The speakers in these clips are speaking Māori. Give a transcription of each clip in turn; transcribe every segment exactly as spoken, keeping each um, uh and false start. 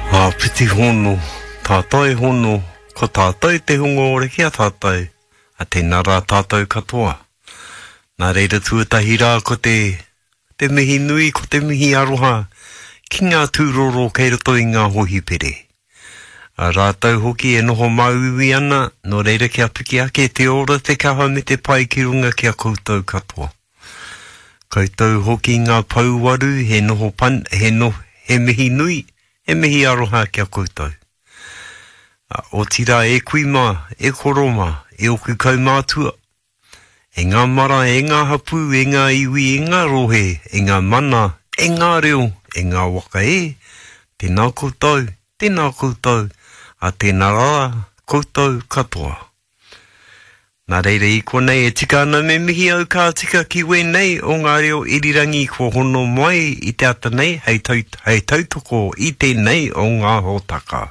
A piti hono, tātai hono, ko tātai te hungo ore kia tātai, a tēnā rā tātou katoa. Nā reira tuatahi rā ko te, te mihi nui, ko te mihi aroha, ki ngā tūroro kei roto i ngā hohi pere. A rātau hoki e noho mauiwi ana, no reira kia piki ake te ora te kaha me te pai ki runga kia koutou katoa. Koutou hoki ngā pauwaru, he noho pan, he no, he mihi nui, he mihi aroha kia koutou. O tira e kui mā, e koroma, e oku kaumātua. E ngā mara, e ngā hapu, e ngā iwi, e ngā rohe, e ngā mana, e ngā reo, e ngā waka e. Tēnā koutou, tēnā koutou, a tēnā rā koutou katoa. Nā reira i konei e tika ana me mihi au kā tika ki wenei o ngā reo irirangi ko hono mai i te ata nei, hei, tau, hei tautoko i tēnei o ngā hōtaka.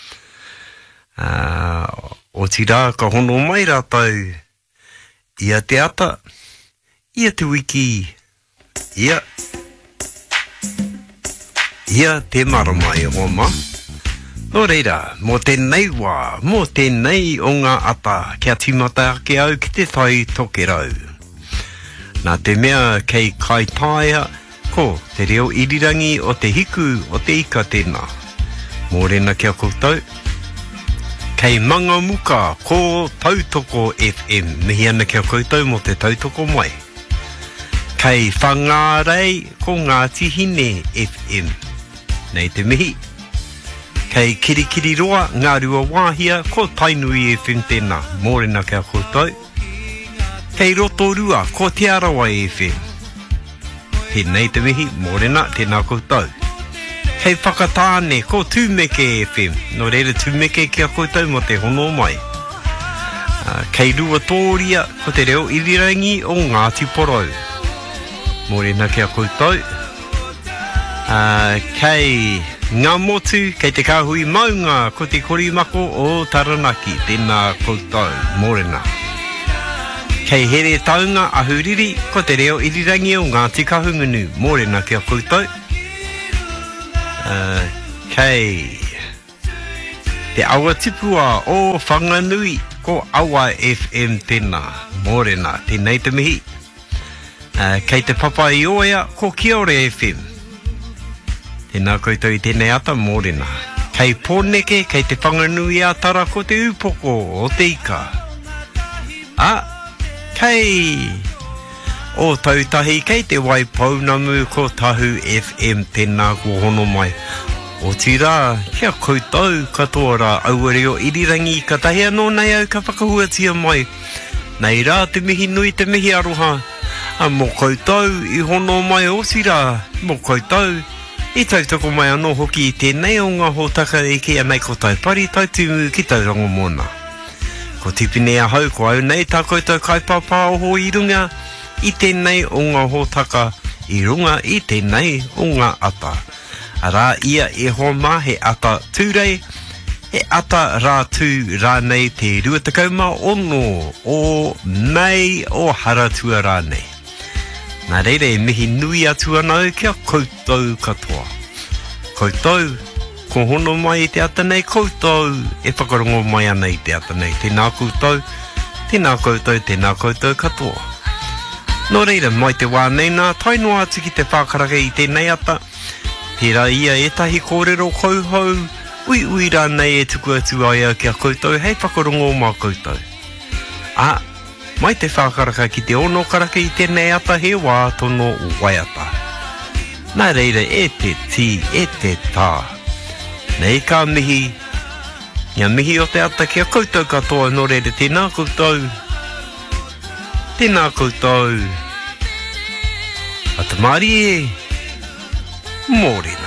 Uh, o tira ka hono mai rātau, ia te ata, ia te wiki, ia, ia te marama e homa. No reira, mō tēnei wā, mō tēnei o ngā ata, kia tīmata ake au ki te tai toke rau. Nā te mea kei kai tāia, ko te reo irirangi o te hiku o te ika tēnā. Mōrena kia koutou. Kei manga muka ko Tautoko F M, mihi ana kia koutou mo te tautoko mai. Kei whangārei ko Ngāti Hine F M, nei te mihi. Kei Kirikiri Roa, ngā rua wāhia, ko Tainui F M tēnā, mōrena kia koutou. Kei Rotorua, ko Te Arawa F M. Tēnei te mihi, mōrena, tēnā koutou. Kei Whakatāne, ko Tūmeke F M, no reira Tūmeke kia koutou mo te hono mai. Uh, kei Ruatoria, ko te reo irirangi o Ngāti Porou. Mōrena kia koutou. Uh, kei Ngā motu, kei te kāhui maunga, ko te korimako o Taranaki, tēnā koutou, mōrena. Kei here taunga ahuriri, ko te reo irirangi o Ngāti Kahungunu, mōrena kia koutou. Uh, kei te awa tipua o Whanganui, ko Awa F M tēnā, mōrena, tēnei te mihi. Uh, kei te Papa i Oea, ko Kiore F M. Tēnā koutou i tēnei ata mōrena. Kei Pōneke, kei te Whanganui a Tara ko te upoko o te ika. A, kei o tautahi, kei te Waipounamu ko Tahu F M tēnā ko hono mai. O tira, kia koutou katoa rā auareo irirangi ka tahi anō nei au ka whakahuatia mai. Nei rā te mihi nui te mihi aroha. A mō koutou i hono mai o tira, mō koutou. I tautoko mai anō hoki i tēnei o ngā hōtaka e kia nei ko taipari tautumu ki taurango mōna. Ko tipine a hau ko au nei tā koutou kaipapa oho i runga i tēnei o ngā hōtaka i runga i tēnei o ngā ata. Arā ia e homa he ata tūrei, he ata rā tū rānei te ruatakauma ono o Mei o Haratua rānei. Nā reire e mihi nui atu anau kia koutou katoa. Koutou, ko hono mai i te ata nei, koutou e whakarongo mai ana i te ata nei. Tēnā koutou, tēnā koutou, tēnā koutou katoa. Nō reira, mai te wānei nā tainoa atu ki te whākaraka i tēnei ata. Tērā ia e tahi kōrero kouhou, ui ui rānei e tuku atu ai au kia koutou, hei whakarongo mā koutou. A, mai te whākaraka ki te ono karaka i tēnei ata he wā tono o waiata. Nā reira e te ti, e te tā. Nei kā mihi, ngā mihi o te ata kia koutou katoa no reira tēnā koutou. Tēnā koutou. Atamari e, mōrena.